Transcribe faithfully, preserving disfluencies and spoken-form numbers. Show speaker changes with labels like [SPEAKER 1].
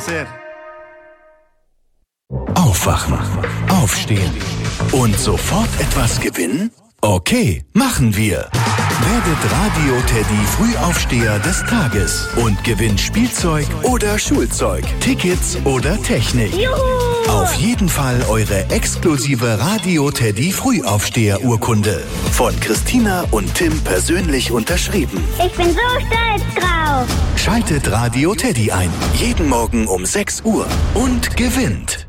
[SPEAKER 1] sehr.
[SPEAKER 2] Aufwachen, aufstehen und sofort etwas gewinnen? Okay, machen wir. Werdet Radio Teddy Frühaufsteher des Tages und gewinnt Spielzeug oder Schulzeug, Tickets oder Technik.
[SPEAKER 3] Juhu!
[SPEAKER 2] Auf jeden Fall eure exklusive Radio Teddy Frühaufsteher Urkunde. Von Christina und Tim persönlich unterschrieben.
[SPEAKER 3] Ich bin so stolz drauf.
[SPEAKER 2] Schaltet Radio Teddy ein. Jeden Morgen um sechs Uhr und gewinnt.